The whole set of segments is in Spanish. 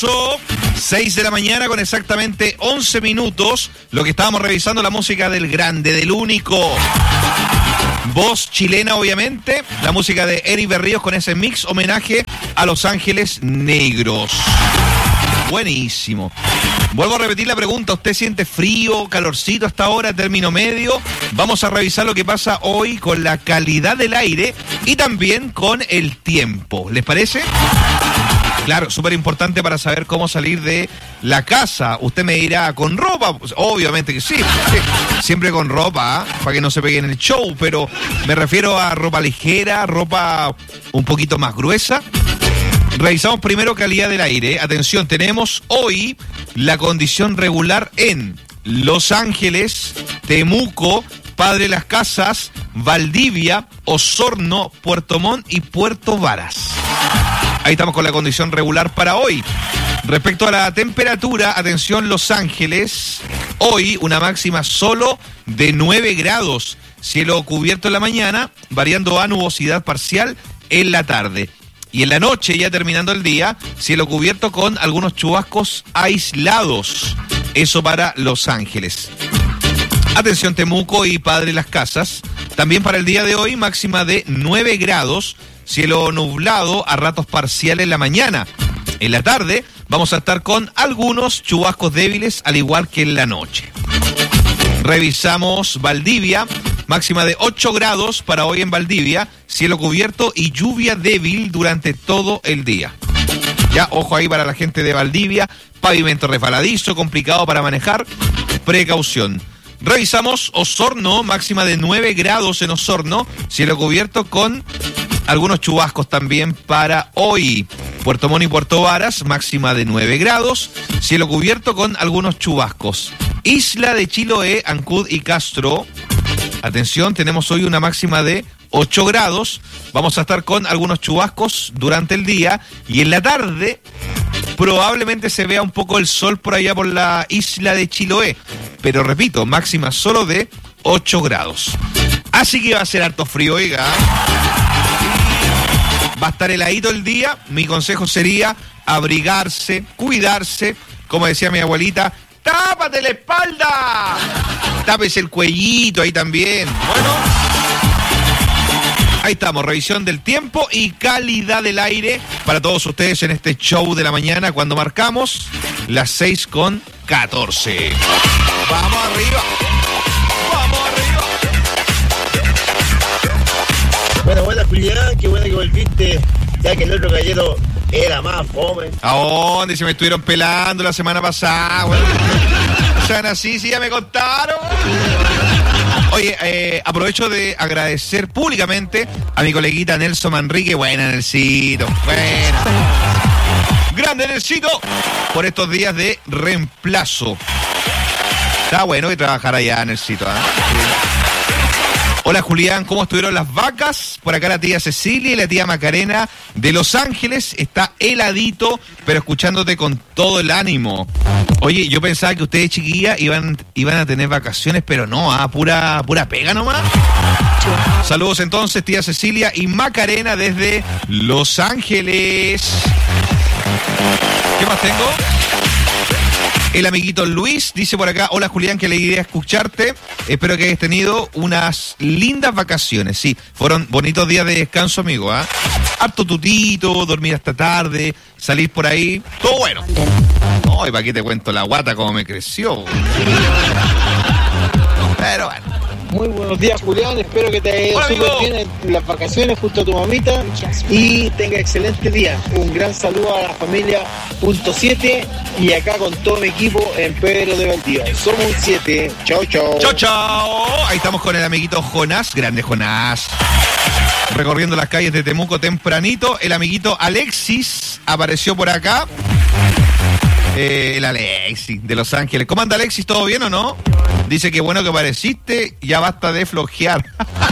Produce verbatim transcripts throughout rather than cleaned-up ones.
seis de la mañana con exactamente once minutos. Lo que estábamos revisando, la música del grande, del único. Voz chilena, obviamente. La música de Eri Berríos con ese mix homenaje a Los Ángeles Negros. Buenísimo. Vuelvo a repetir la pregunta. ¿Usted siente frío, calorcito hasta ahora, término medio? Vamos a revisar lo que pasa hoy con la calidad del aire y también con el tiempo. ¿Les parece? Claro, súper importante para saber cómo salir de la casa. Usted me dirá, ¿con ropa? Pues, obviamente que sí, sí. Siempre con ropa, ¿eh? Para que no se pegue en el show, pero me refiero a ropa ligera, ropa un poquito más gruesa. Revisamos primero calidad del aire. Atención, tenemos hoy la condición regular en Los Ángeles, Temuco, Padre Las Casas, Valdivia, Osorno, Puerto Montt y Puerto Varas. Ahí estamos con la condición regular para hoy. Respecto a la temperatura, atención Los Ángeles, hoy una máxima solo de nueve grados, cielo cubierto en la mañana, variando a nubosidad parcial en la tarde. Y en la noche, ya terminando el día, cielo cubierto con algunos chubascos aislados. Eso para Los Ángeles. Atención Temuco y Padre Las Casas, también para el día de hoy máxima de nueve grados, cielo nublado a ratos parciales en la mañana. En la tarde vamos a estar con algunos chubascos débiles, al igual que en la noche. Revisamos Valdivia, máxima de ocho grados para hoy en Valdivia, cielo cubierto y lluvia débil durante todo el día. Ya, ojo ahí para la gente de Valdivia, pavimento resbaladizo, complicado para manejar, precaución. Revisamos Osorno, máxima de nueve grados en Osorno, cielo cubierto con algunos chubascos también para hoy. Puerto Montt y Puerto Varas, máxima de nueve grados, cielo cubierto con algunos chubascos. Isla de Chiloé, Ancud y Castro, atención, tenemos hoy una máxima de ocho grados, vamos a estar con algunos chubascos durante el día y en la tarde probablemente se vea un poco el sol por allá por la isla de Chiloé, pero repito, máxima solo de ocho grados. Así que va a ser harto frío, oiga. Va a estar heladito el día. Mi consejo sería abrigarse, cuidarse. Como decía mi abuelita, ¡tápate la espalda! Tápese el cuellito ahí también. Bueno, ahí estamos, revisión del tiempo y calidad del aire para todos ustedes en este show de la mañana cuando marcamos las seis con catorce. ¡Vamos arriba! ¡Vamos arriba! Bueno, buena Julián, qué bueno que volviste, ya que el otro gallero era más fome. ¿A dónde? Se me estuvieron pelando la semana pasada, güey. O sea, así, sí, ya me contaron. Oye, eh, aprovecho de agradecer públicamente a mi coleguita Nelson Manrique. Buena, Nelsito. Buena. Grande, Nelsito. Por estos días de reemplazo. Está bueno que trabajar allá, Nelsito, ¿eh? Hola Julián, ¿cómo estuvieron las vacas? Por acá la tía Cecilia y la tía Macarena de Los Ángeles. Está heladito, pero escuchándote con todo el ánimo. Oye, yo pensaba que ustedes, chiquillas, iban, iban a tener vacaciones, pero no, ¿ah? Pura, pura pega nomás. Saludos entonces, tía Cecilia y Macarena desde Los Ángeles. ¿Qué más tengo? El amiguito Luis dice por acá, hola Julián, que alegría escucharte. Espero que hayas tenido unas lindas vacaciones. Sí, fueron bonitos días de descanso, amigo, ¿ah? ¿eh? Harto tutito, dormir hasta tarde, salir por ahí, todo bueno. No, y para qué te cuento la guata como me creció. Pero bueno. Muy buenos días, Julián. Espero que te haya ido súper bien en las vacaciones junto a tu mamita y tenga excelente día. Un gran saludo a la familia Punto siete y acá con todo mi equipo en Pedro de Valdivia. Somos un siete. Chao, chao. Chao, chao. Ahí estamos con el amiguito Jonás. Grande Jonás. Recorriendo las calles de Temuco tempranito. El amiguito Alexis apareció por acá. Eh, el Alexis de Los Ángeles. ¿Cómo anda Alexis? ¿Todo bien o no? Dice que bueno que apareciste, ya basta de flojear.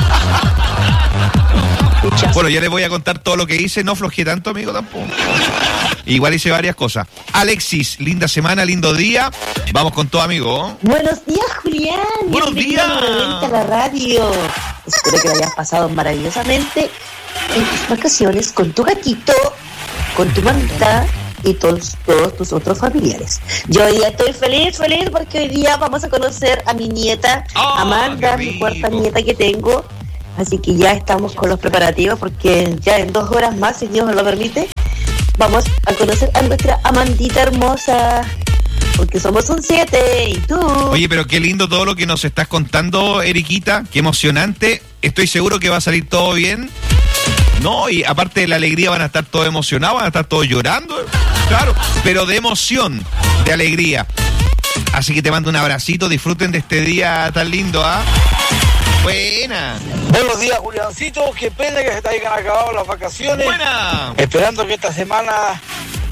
Bueno, ya les voy a contar todo lo que hice. No flojeé tanto, amigo, tampoco. Igual hice varias cosas. Alexis, linda semana, lindo día. Vamos con todo, amigo. Buenos días, Julián. Buenos días. Bienvenido a la radio. Espero que lo hayas pasado maravillosamente en tus vacaciones con tu gatito, con tu mamita y todos, todos tus otros familiares. Yo hoy día estoy feliz, feliz porque hoy día vamos a conocer a mi nieta, oh, Amanda, mi cuarta nieta que tengo. Así que ya estamos con los preparativos porque ya en dos horas más, si Dios nos lo permite, vamos a conocer a nuestra Amandita hermosa, porque somos un siete y tú. Oye, pero qué lindo todo lo que nos estás contando, Eriquita, qué emocionante. Estoy seguro que va a salir todo bien. No, y aparte de la alegría van a estar todos emocionados, van a estar todos llorando, claro, pero de emoción, de alegría. Así que te mando un abracito, disfruten de este día tan lindo, ¿ah? ¿eh? Buena. Buenos días, Juliancito. Qué pena que se te hayan acabado las vacaciones. Buena. Esperando que esta semana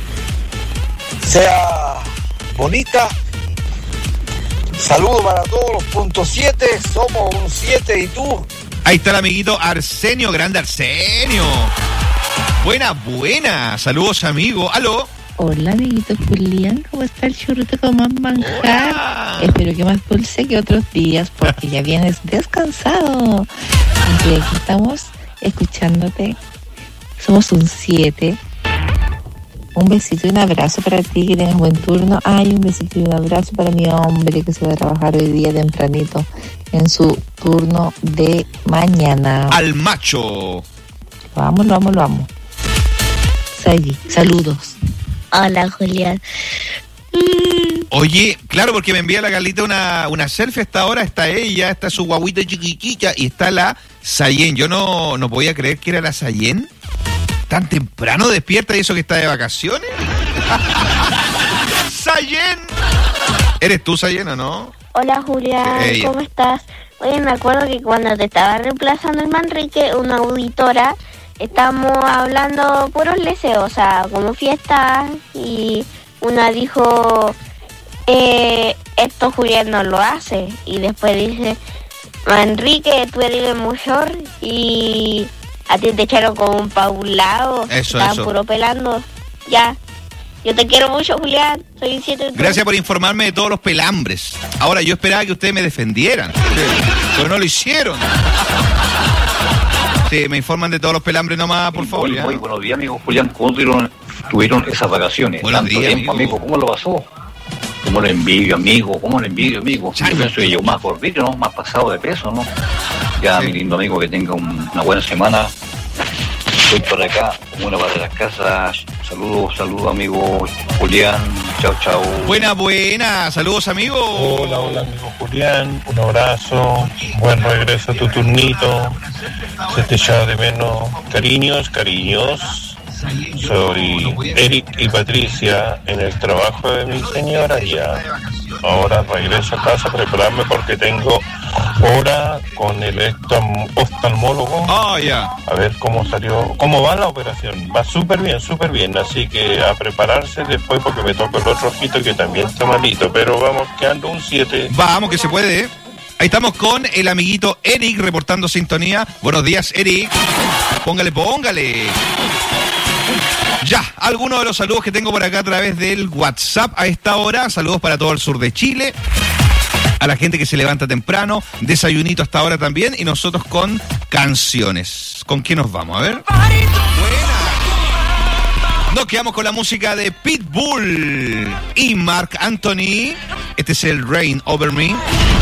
sea bonita. Saludos para todos los puntos siete. Somos un siete y tú. Ahí está el amiguito Arsenio, grande Arsenio. Buena, buena. Saludos, amigo. ¿Aló? Hola, amiguito Julián, ¿cómo está el churrito con más manjar? Hola. Espero que más dulce que otros días, porque ya vienes descansado. Y aquí estamos escuchándote. Somos un siete. Un besito y un abrazo para ti, que tengas buen turno. Ay, un besito y un abrazo para mi hombre que se va a trabajar hoy día tempranito en su turno de mañana. Al macho. Vamos, vamos, vamos. Salí, saludos. Hola, Julián. Oye, claro, porque me envía la Carlita una, una selfie. Hasta ahora está ella, está su guaguita chiquiquilla y está la Sayen. Yo no, no podía creer que era la Sayen. ¿Tan temprano despierta y eso que está de vacaciones? ¡Sayen! ¿Eres tú, Sayen, o no? Hola, Julián, Ella. ¿cómo estás? Oye, me acuerdo que cuando te estaba reemplazando el Manrique, una auditora, estábamos hablando puros leseos, o sea, como fiestas, y una dijo, eh, esto Julián no lo hace, y después dice, Manrique, tú eres el mayor, y a ti te echaron como un pa' un lado, Eso, estaban eso. puro pelando, ya. Yo te quiero mucho, Julián, soy un siete. Gracias por informarme de todos los pelambres. Ahora, yo esperaba que ustedes me defendieran, pero no lo hicieron. Sí, me informan de todos los pelambres nomás, por favor. Muy, ¿ya? muy buenos días, amigo Julián. ¿Cómo tuvieron, tuvieron esas vacaciones? Buenos Tanto días, tiempo, amigo. amigo. ¿Cómo lo pasó? ¿Cómo lo envidio, amigo? ¿Cómo lo envidio, amigo? Yo pienso que yo más gordito, ¿no? Más pasado de peso, ¿no? Ya, Sí. mi lindo amigo, que tenga un- una buena semana. Estoy por acá, como una parte de las casas. Saludos, saludos, amigo Julián. Chao, chao. Buena, buena. Saludos, amigos. Hola, hola amigo Julián, un abrazo, buen regreso a tu turnito, se te echaba de menos, cariños, cariños, soy Eric y Patricia en el trabajo de mi señora ya, ahora regreso a casa a prepararme porque tengo hora con el oftalm- oftalmólogo. Ah, ya. A ver cómo salió, cómo va la operación. Va súper bien, súper bien. Así que a prepararse después porque me toca el otro ojito que también está malito. Pero vamos quedando un siete. Vamos, que se puede, ¿eh? Ahí estamos con el amiguito Eric reportando sintonía. Buenos días, Eric. Póngale, póngale. Ya, algunos de los saludos que tengo por acá a través del WhatsApp a esta hora. Saludos para todo el sur de Chile. A la gente que se levanta temprano. Desayunito hasta ahora también. Y nosotros con canciones. ¿Con qué nos vamos? A ver. Buena. Nos quedamos con la música de Pitbull y Marc Anthony. Este es el Rain Over Me.